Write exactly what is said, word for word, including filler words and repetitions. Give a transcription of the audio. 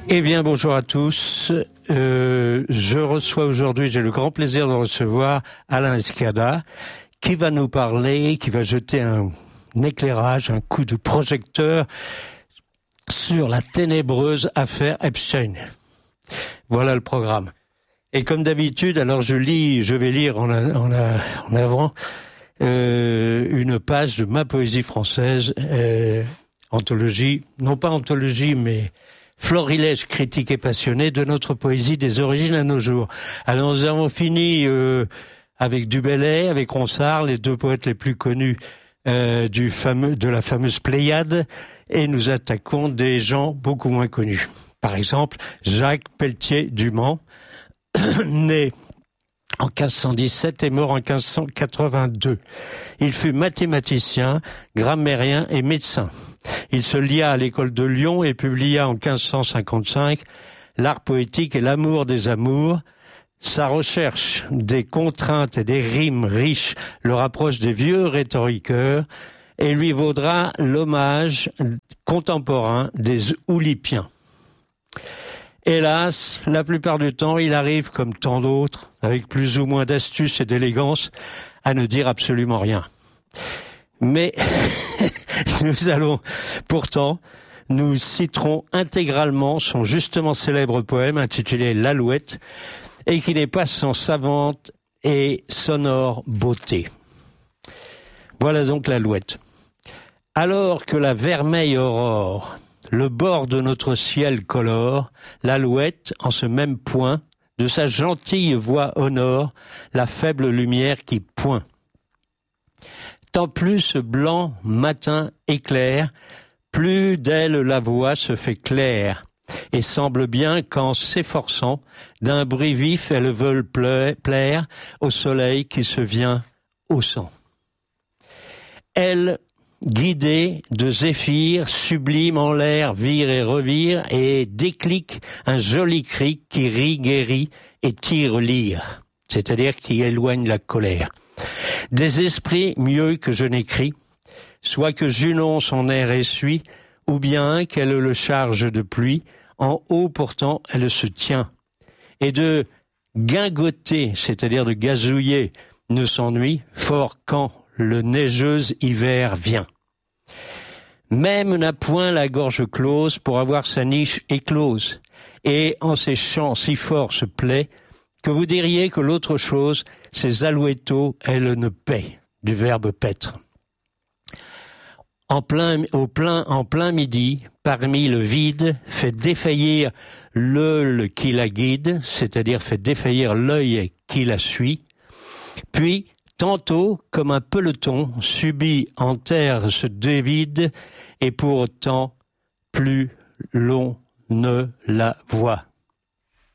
Eh bien, bonjour à tous. Euh, je reçois aujourd'hui, j'ai le grand plaisir de recevoir Alain Escada, qui va nous parler, qui va jeter un, un éclairage, un coup de projecteur sur la ténébreuse affaire Epstein. Voilà le programme. Et comme d'habitude, alors je lis, je vais lire en, en, en avant euh, une page de ma poésie française, euh, anthologie, non pas anthologie, mais florilège critique et passionné de notre poésie des origines à nos jours. Alors nous avons fini euh, avec Du Bellay, avec Ronsard, les deux poètes les plus connus euh, du fameux, de la fameuse Pléiade, et nous attaquons des gens beaucoup moins connus. Par exemple, Jacques Pelletier du Mans, né en quinze cent dix-sept et mort en quinze cent quatre-vingt-deux. Il fut mathématicien, grammairien et médecin. Il se lia à l'école de Lyon et publia en quinze cent cinquante-cinq L'art poétique et l'amour des amours. Sa recherche des contraintes et des rimes riches le rapproche des vieux rhétoriqueurs et lui vaudra l'hommage contemporain des Oulipiens. Hélas, la plupart du temps, il arrive, comme tant d'autres, avec plus ou moins d'astuce et d'élégance, à ne dire absolument rien. Mais nous allons, pourtant, nous citerons intégralement son justement célèbre poème intitulé L'Alouette, et qui n'est pas sans savante et sonore beauté. Voilà donc l'Alouette. Alors que la vermeille aurore le bord de notre ciel colore, l'Alouette, en ce même point, de sa gentille voix honore la faible lumière qui pointe. Tant plus ce blanc matin éclaire, plus d'elle la voix se fait claire, et semble bien qu'en s'efforçant d'un bruit vif, elle veut plaire au soleil qui se vient au sang. Elle, guidée de zéphyr, sublime en l'air, vire et revire, et déclic un joli cri qui rit, guérit et tire l'ire, c'est-à-dire qui éloigne la colère. Des esprits mieux que je n'écris, soit que Junon son air essuie, ou bien qu'elle le charge de pluie, en haut pourtant elle se tient. Et de guingoter, c'est-à-dire de gazouiller, ne s'ennuie, fort quand le neigeux hiver vient. Même n'a point la gorge close pour avoir sa niche éclose, et en ses chants si fort se plaît, que vous diriez que l'autre chose, ces alouettos, elle ne paie, du verbe paître. En plein, au plein, en plein midi, parmi le vide, fait défaillir l'œil qui la guide, c'est-à-dire fait défaillir l'œil qui la suit, puis, tantôt, comme un peloton, subit en terre se dévide, et pour autant, plus l'on ne la voit.